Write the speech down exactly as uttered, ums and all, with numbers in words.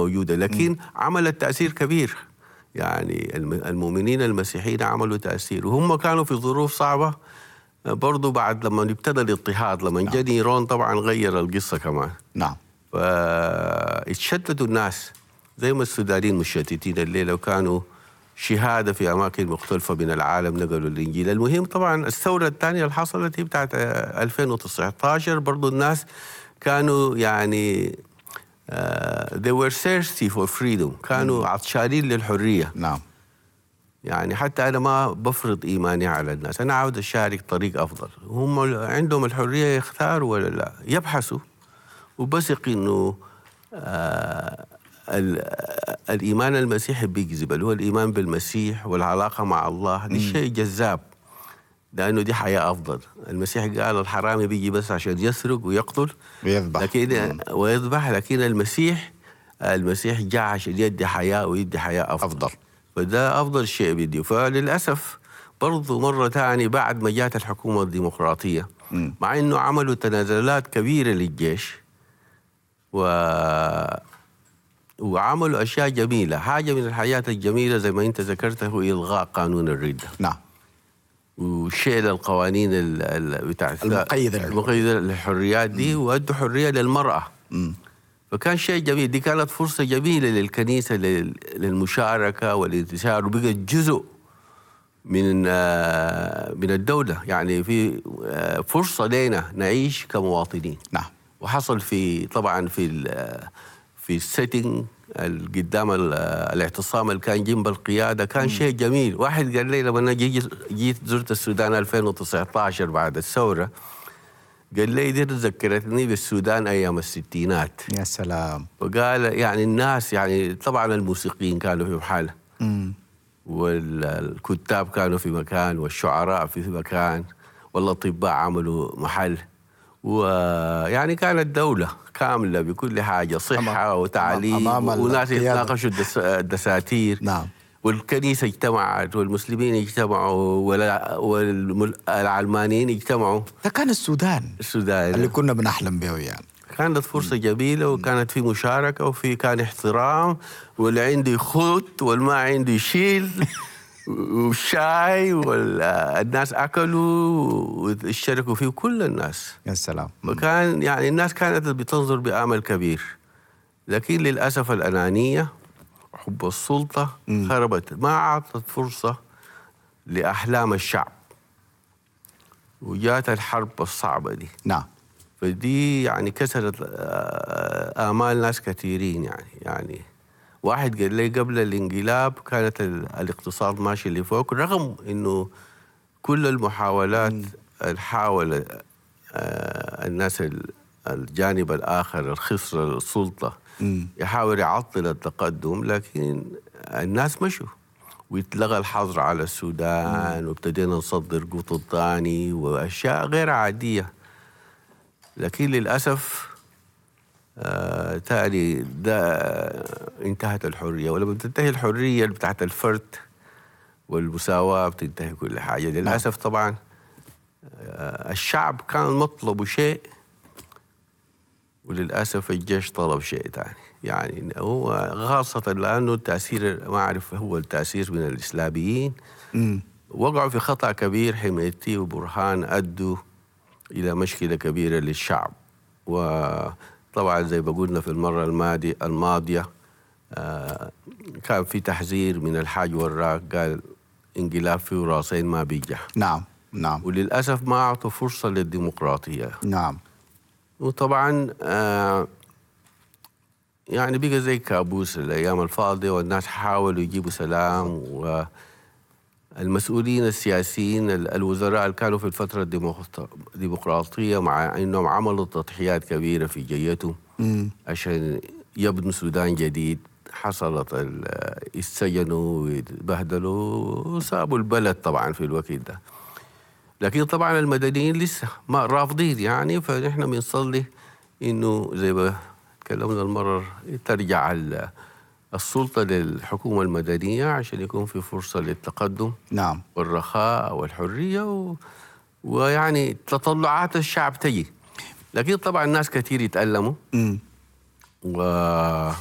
موجودة، لكن عملت تأثير كبير. يعني المؤمنين المسيحيين عملوا تأثير، وهم كانوا في ظروف صعبة برضو. بعد لما ابتدى الاضطهاد، لما نعم. جاء نيرون طبعا غير القصة كمان. نعم. فاتشتتوا الناس زي ما السودانيين مشتتين الليلة، وكانوا شهادة في أماكن مختلفة من العالم نقلوا الإنجيل. المهم طبعا الثورة الثانية اللي حصلت هي بتاعت ألفين وتسعة عشر، برضو الناس كانوا يعني uh, they were thirsty for freedom، كانوا عطشانين للحرية. نعم. يعني حتى أنا ما بفرض إيماني على الناس، أنا عاوز أشارك طريق أفضل. هم عندهم الحرية يختاروا ولا لا، يبحثوا، وبثق إنه آه الإيمان المسيحي بيجذب، اللي هو الإيمان بالمسيح والعلاقة مع الله. دي شيء جذاب، لأنه دي حياة أفضل. المسيح قال الحرامي بيجي بس عشان يسرق ويقتل ويذبح، لكن ويذبح لكن المسيح المسيح جاء عشان يدي حياة ويدي حياة أفضل, أفضل. فده أفضل شيء بديه. فللأسف برضو مرة تاني بعد ما جاءت الحكومة الديمقراطية، م. مع إنه عملوا تنازلات كبيرة للجيش و وعملوا أشياء جميلة. حاجة من الحاجات الجميلة زي ما أنت ذكرت هو إلغاء قانون الردة. نعم. وشيل القوانين بتاعت المقيدة المقيدة للحريات دي، وأدوا حرية للمرأة. م. فكان شيء جميل. دي كانت فرصة جميلة للكنيسة للمشاركة والانتشار، وبقت جزء من من الدولة. يعني في فرصة لنا نعيش كمواطنين. نعم. وحصل في طبعا في في السيتنج قدام الاعتصام اللي كان جنب القيادة كان م. شيء جميل. واحد قال لي لما أنا جيت زرت السودان ألفين وتسعة عشر بعد الثورة، قال لي دي ذكرتني بالسودان أيام الستينات. يا سلام. وقال يعني الناس، يعني طبعا الموسيقيين كانوا في محل، والكتاب كانوا في مكان، والشعراء في مكان، والأطباء عملوا محل، ويعني كانت دولة كاملة بكل حاجة، صحة وتعليم، وناس يتناقشوا الدساتير. نعم. والكنيسة اجتمعت، والمسلمين اجتمعوا، والعلمانيين اجتمعوا. ده كان السودان السودان اللي كنا بنحلم به. يعني كانت فرصة جميلة، وكانت في مشاركة، وفي كان احترام، واللي عنده يخوت والما عنده يشيل والشاي، والناس أكلوا واشتركوا فيه كل الناس. يا سلام. وكان يعني الناس كانت بتنظر بأمل كبير، لكن للأسف الأنانية حب السلطة خربت، ما أعطت فرصة لأحلام الشعب، وجات الحرب الصعبة دي. نعم. فدي يعني كسرت آمال ناس كثيرين. يعني يعني واحد قال لي قبل الانقلاب كانت الاقتصاد ماشي لفوق، رغم إنه كل المحاولات حاول الناس الجانب الآخر الخسر السلطة يحاول يعطل التقدم، لكن الناس مشوا، ويتلغى الحظر على السودان، وابتدينا نصدر قطن ثاني وأشياء غير عادية. لكن للأسف آه تالي ده انتهت الحرية، ولما تنتهي الحرية بتاعت الفرد والمساواة بتنتهي كل حاجة. للأسف طبعا آه الشعب كان مطلب شيء، وللأسف الجيش طلب شيء تاني. يعني هو خاصة لأنه التأثير ما أعرف هو التأثير من الإسلاميين م. وقعوا في خطأ كبير. حميتي وبرهان أدوا إلى مشكلة كبيرة للشعب. وطبعا زي ما قلنا في المرة الماضية الماضية آه كان في تحذير من الحاج وراق، قال انقلاب فيه راسين ما بينجح. نعم نعم. وللأسف ما أعطوا فرصة للديمقراطية. نعم. وطبعا آه يعني بقى زي كابوس الأيام الفاضية، والناس حاولوا يجيبوا سلام. والمسؤولين السياسيين الوزراء اللي كانوا في الفترة الديمقراطية مع أنهم عملوا تضحيات كبيرة في جيتهم عشان يبنوا سودان جديد، حصلت السجنوا وبهدلوا وسابوا البلد طبعا في الوقت ده. لكن طبعا المدنيين لسه ما رافضين. يعني فنحن بنصلي إنه زي ما تكلمنا المرة ترجع السلطة للحكومة المدنية عشان يكون في فرصة للتقدم. نعم. والرخاء والحرية و... ويعني تطلعات الشعب تجي. لكن طبعا الناس كثير يتألموا و...